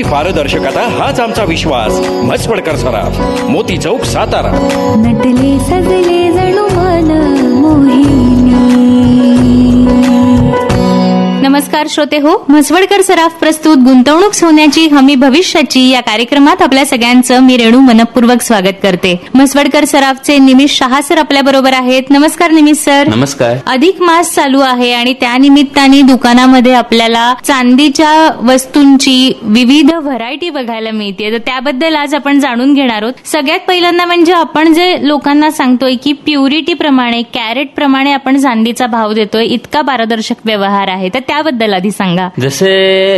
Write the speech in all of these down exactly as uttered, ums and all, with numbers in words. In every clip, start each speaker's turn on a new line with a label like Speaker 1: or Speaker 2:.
Speaker 1: पारदर्शकता हाच आमचा विश्वास. म्हसवडकर सराफ, मोती चौक, सातारा.
Speaker 2: नटले सजले जणू मन मोहिनी. नमस्कार श्रोते हो, म्हसवडकर सराफ प्रस्तुत गुंतवणूक सोन्याची हमी भविष्याची या कार्यक्रमात आपल्या सगळ्यांचं मी रेणू मनपूर्वक स्वागत करते. म्हसवडकर सराफचे निमिष शहा सर आपल्या बरोबर आहेत. नमस्कार निमिष सर.
Speaker 3: नमस्कार.
Speaker 2: अधिक मास चालू आहे आणि त्यानिमित्ताने दुकानामध्ये आपल्याला चांदीच्या वस्तूंची विविध व्हरायटी बघायला मिळते. तर त्याबद्दल आज आपण जाणून घेणार आहोत. सगळ्यात पहिल्यांदा म्हणजे आपण जे लोकांना सांगतोय की प्युरिटी प्रमाणे, कॅरेट प्रमाणे आपण चांदीचा भाव देतोय, इतका पारदर्शक व्यवहार आहे, तर त्याबद्दल आधी सांगा.
Speaker 3: जसे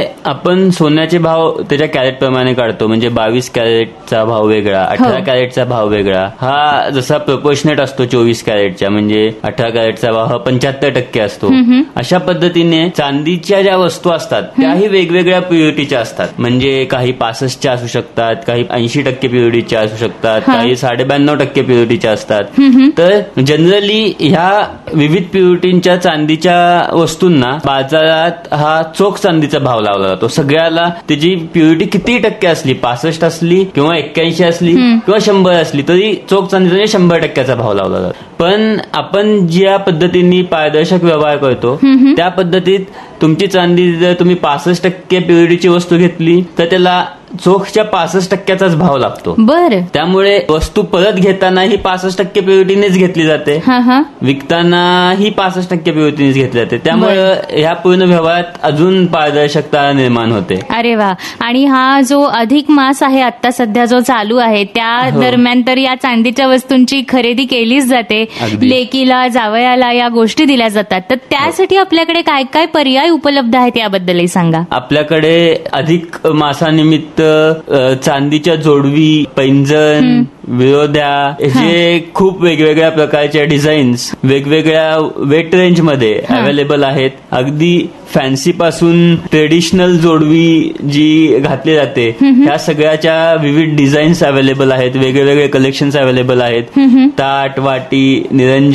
Speaker 3: आपण सोन्याचे भाव त्याच्या कॅरेट प्रमाणे काढतो, म्हणजे बावीस कॅरेटचा भाव वेगळा, अठरा कॅरेटचा भाव वेगळा. हा जसा प्रोपोर्शनेट असतो चोवीस कॅरेटच्या, म्हणजे अठरा कॅरेटचा भाव हा पंच्याहत्तर टक्के असतो. अशा पद्धतीने चांदीच्या ज्या वस्तू असतात त्याही वेगवेगळ्या प्युरिटीच्या असतात. म्हणजे काही पासष्टच्या असू शकतात, काही ऐंशी टक्के प्युरिटीच्या असू शकतात, काही साडेब्याण्णव टक्के प्युरिटीच्या असतात. तर जनरली ह्या विविध प्युरिटींच्या चांदीच्या वस्तूंना बाजारात हा चोख चांदीचा भाव लावला जातो. सगळ्याला त्याची प्युरिटी किती टक्के असली, पासष्ट असली किंवा एक्क्याऐंशी असली किंवा शंभर असली, तरी चोख चांदीचा शंभर टक्क्याचा भाव लावला जातो. पण आपण ज्या पद्धतीने पारदर्शक व्यवहार करतो त्या पद्धतीत तुमची चांदी जर तुम्ही पासष्ट टक्के प्युरिटीची वस्तू घेतली तर त्याला चोखच्या पासष्ट टक्क्याचाच भाव लागतो.
Speaker 2: बरं.
Speaker 3: त्यामुळे वस्तू परत घेताना ही पासष्ट टक्के प्युरिटीनेच घेतली जाते, विकताना ही पासष्ट टक्के प्युरिटीनेच घेतली जाते. त्यामुळे ह्या पूर्ण व्यवहारात अजून पारदर्शकता निर्माण होते.
Speaker 2: अरे वा. आणि हा जो अधिक मास आहे आता सध्या जो चालू आहे त्या दरम्यान तर या चांदीच्या वस्तूंची खरेदी केलीच जाते. लेकीला, जावयाला या गोष्टी दिल्या जातात. तर त्यासाठी आपल्याकडे काय काय पर्याय उपलब्ध आहेत याबद्दलही सांगा.
Speaker 3: आपल्याकडे अधिक मासानिमित्त चांदीच्या जोडवी, पैंजण, विरोध्या, जे खूप वेगवेगळ्या प्रकारच्या डिझाईन्स वेगवेगळ्या वेट रेंज मध्ये अवेलेबल आहेत. अगदी फॅन्सी पासून ट्रेडिशनल जोडवी जी घातली जाते ह्या सगळ्याच्या विविध डिझाईन्स अवेलेबल आहेत, वेगळे वेगळे कलेक्शन्स अवेलेबल आहेत. ताट, वाटी, निरंजन,